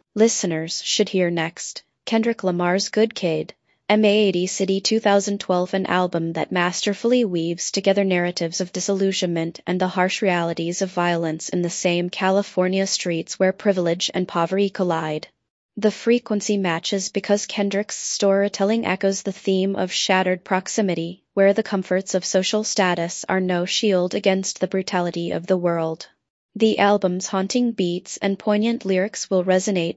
Listeners should hear next. Kendrick Lamar's Good Kid, MA80 City 2012, an album that masterfully weaves together narratives of disillusionment and the harsh realities of violence in the same California streets where privilege and poverty collide. The frequency matches because Kendrick's storytelling echoes the theme of shattered proximity, where the comforts of social status are no shield against the brutality of the world. The album's haunting beats and poignant lyrics will resonate